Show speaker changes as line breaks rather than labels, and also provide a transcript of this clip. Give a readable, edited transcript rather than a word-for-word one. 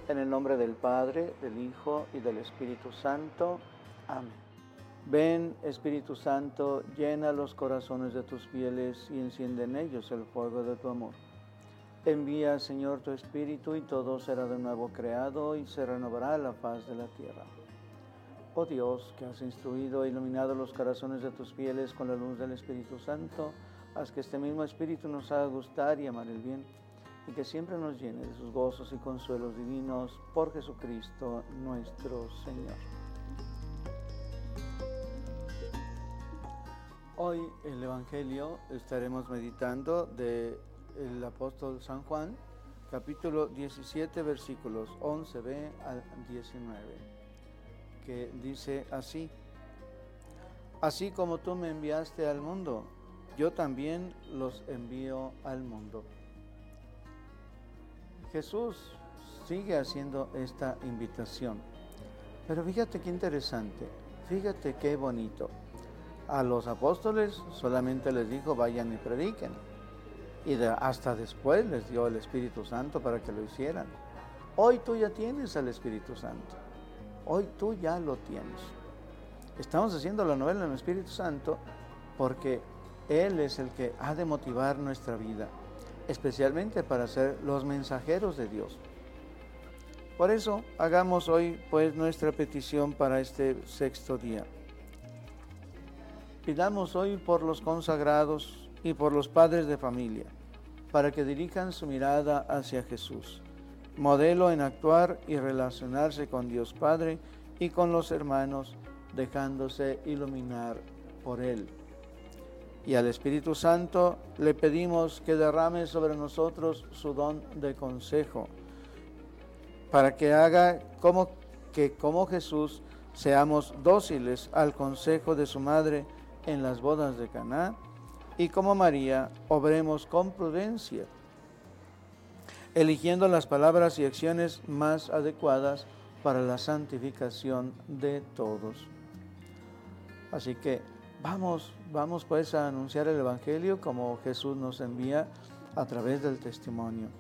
En el nombre del Padre, del Hijo y del Espíritu Santo. Amén. Ven, Espíritu Santo, llena los corazones de tus fieles y enciende en ellos el fuego de tu amor. Envía, Señor, tu Espíritu y todo será de nuevo creado y se renovará la faz de la tierra. Oh Dios, que has instruido e iluminado los corazones de tus fieles con la luz del Espíritu Santo, haz que este mismo Espíritu nos haga gustar y amar el bien, y que siempre nos llene de sus gozos y consuelos divinos, por Jesucristo nuestro Señor. Hoy el Evangelio estaremos meditando del apóstol San Juan, capítulo 17, versículos 11b al 19, que dice así: Así como tú me enviaste al mundo, yo también los envío al mundo. Jesús sigue haciendo esta invitación, pero fíjate qué interesante, fíjate qué bonito. A los apóstoles solamente les dijo vayan y prediquen, y hasta después les dio el Espíritu Santo para que lo hicieran. Hoy tú ya tienes al Espíritu Santo, hoy tú ya lo tienes. Estamos haciendo la novena del Espíritu Santo porque Él es el que ha de motivar nuestra vida, especialmente para ser los mensajeros de Dios. Por eso hagamos hoy pues nuestra petición para este sexto día. Pidamos hoy por los consagrados y por los padres de familia, para que dirijan su mirada hacia Jesús, modelo en actuar y relacionarse con Dios Padre y con los hermanos, dejándose iluminar por Él. Y al Espíritu Santo le pedimos que derrame sobre nosotros su don de consejo, para que haga como Jesús seamos dóciles al consejo de su madre en las bodas de Caná, y como María obremos con prudencia, eligiendo las palabras y acciones más adecuadas para la santificación de todos. Así que vamos pues a anunciar el Evangelio como Jesús nos envía a través del testimonio.